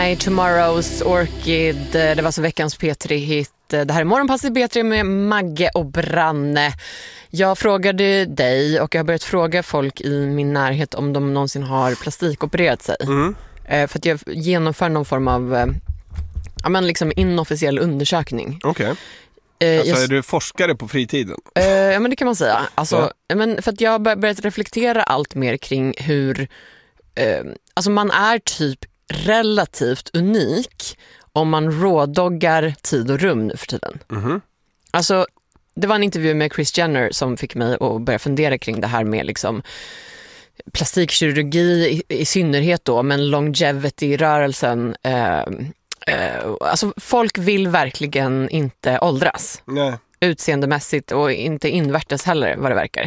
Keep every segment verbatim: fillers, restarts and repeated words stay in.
Tomorrow's Orchid, det var så veckans P tre-hit. Det här är Morgonpasset P tre med Magge och Branne. Jag frågade dig och jag har börjat fråga folk i min närhet om de någonsin har plastikopererat sig. Mm. För att jag genomför någon form av ja, men liksom inofficiell undersökning. Okej. Okay. Alltså jag... är du forskare på fritiden? Uh, ja, men det kan man säga. Alltså, ja. men för att jag har börjat reflektera allt mer kring hur uh, alltså man är typ relativt unik om man rådoggar tid och rum nu för tiden. Mm-hmm. Alltså, det var en intervju med Kris Jenner som fick mig att börja fundera kring det här med liksom plastikkirurgi i, i synnerhet då, men longevity-rörelsen. Eh, eh, alltså folk vill verkligen inte åldras. Nej. Utseendemässigt och inte invärtes heller vad det verkar.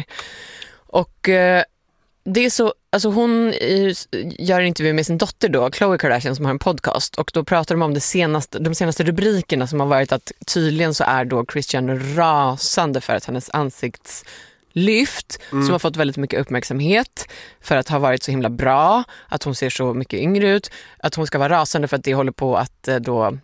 Och eh, det är så, alltså hon gör en intervju med sin dotter då, Khloe Kardashian, som har en podcast, och då pratar de om det senaste, de senaste rubrikerna som har varit att tydligen så är då Kris Jenner rasande för att hennes ansiktslyft mm. som har fått väldigt mycket uppmärksamhet för att ha varit så himla bra, att hon ser så mycket yngre ut, att hon ska vara rasande för att det håller på att då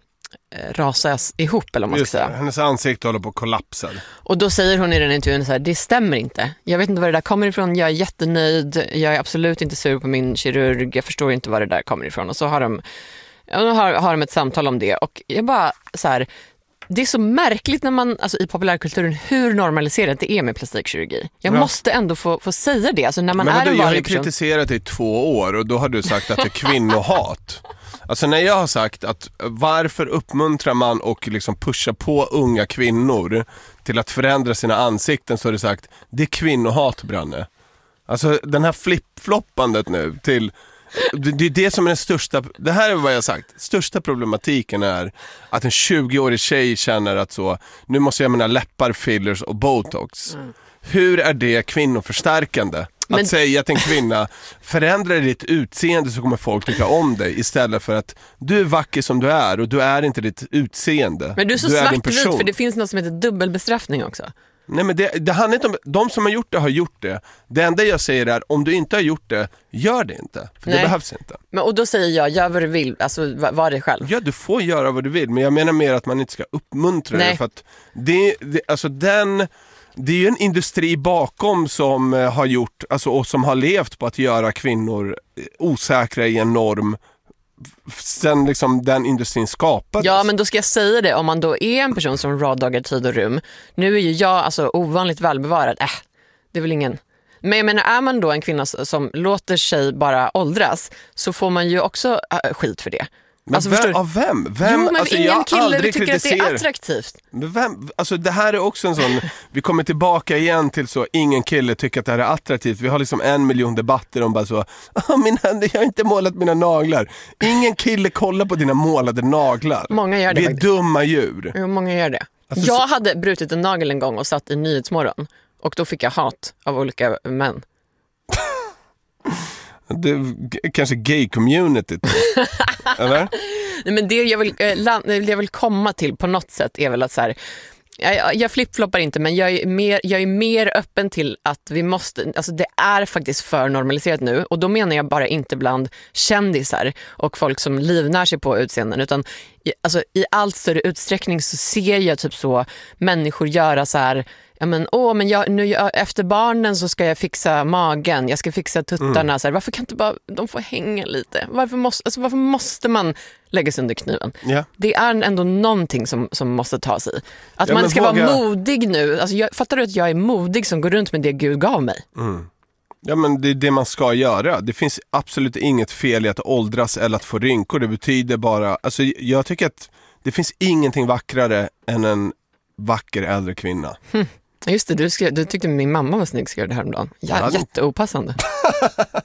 rasas ihop, eller vad man ska säga. Hennes ansikte håller på att kollapsa. Och då säger hon i den intervjun så här: det stämmer inte. Jag vet inte var det där kommer ifrån. Jag är jättenöjd. Jag är absolut inte sur på min kirurg. Jag förstår inte var det där kommer ifrån. Och så har de, har, har de ett samtal om det. Och jag bara så här, det är så märkligt när man, alltså i populärkulturen, hur normaliserat det är med plastikkirurgi. Jag ja. måste ändå få, få säga det. Alltså när man Men är vadå, en jag har ju person... kritiserat det i två år och då har du sagt att det är kvinnohat. Alltså när jag har sagt att varför uppmuntrar man och liksom pushar på unga kvinnor till att förändra sina ansikten, så har du sagt det är kvinnohat, Branne. Alltså den här flip-floppandet nu till, det är det som är den största, det här är vad jag har sagt, största problematiken är att en tjugo-årig tjej känner att så, nu måste jag mina läppar, fillers och botox. Mm. Hur är det kvinnoförstärkande? Att men... säga till en kvinna, förändra ditt utseende så kommer folk tycka om dig, istället för att du är vacker som du är och du är inte ditt utseende. Men du är så svartvit, för det finns något som heter dubbelbestraffning också. Nej, men det, det handlar inte om, de som har gjort det har gjort det. Det enda jag säger är, om du inte har gjort det, gör det inte. För Nej. det behövs inte. Men, och då säger jag, gör vad du vill, alltså var det själv. Ja, du får göra vad du vill, men jag menar mer att man inte ska uppmuntra Nej. det. För att det, det, alltså den... Det är ju en industri bakom som har gjort, alltså, och som har levt på att göra kvinnor osäkra i en norm sen liksom den industrin skapades. Ja, men då ska jag säga det, om man då är en person som råddagar tid och rum. Nu är ju jag alltså ovanligt välbevarad. Äh, det är väl ingen... Men jag menar, är man då en kvinna som låter sig bara åldras, så får man ju också äh, skit för det. Men alltså, vem, av vem? vem? Jo, men alltså, ingen jag kille aldrig tycker kritiserar. att det är attraktivt. Men vem? Alltså det här är också en sån, vi kommer tillbaka igen till så, ingen kille tycker att det här är attraktivt. Vi har liksom en miljon debatter om bara så, oh, min hand, jag har inte målat mina naglar. Ingen kille kollar på dina målade naglar. Många gör det. Vi är faktiskt. dumma djur. Jo, många gör det. Alltså, jag så... hade brutit en nagel en gång och satt i Nyhetsmorgon. Och då fick jag hat av olika män. Det kanske gay-communityt. Eller? Nej, men det jag vill, det jag vill komma till på något sätt är väl att så här, jag, jag flip-floppar inte, men jag är, mer, jag är mer öppen till att vi måste, alltså det är faktiskt för normaliserat nu, och då menar jag bara inte bland kändisar och folk som livnär sig på utseenden, utan i, alltså, i allt större utsträckning så ser jag typ så människor göra så här, ja men, åh, men jag, nu, jag, efter barnen så ska jag fixa magen, jag ska fixa tuttarna. Mm. Så här, varför kan inte bara de få hänga lite? Varför måste, alltså, varför måste man lägga sig under kniven? Yeah. Det är ändå någonting som, som måste ta sig. Att ja, man ska våga... vara modig nu. Alltså, jag, fattar du att jag är modig som går runt med det Gud gav mig? Mm. Ja, men det är det man ska göra. Det finns absolut inget fel i att åldras eller att få rynkor. Det betyder bara, alltså jag tycker att det finns ingenting vackrare än en vacker äldre kvinna. Hm. Just det, du, skrev, du tyckte min mamma var snygg, skrev det här om dagen. Ja, jätteopassande.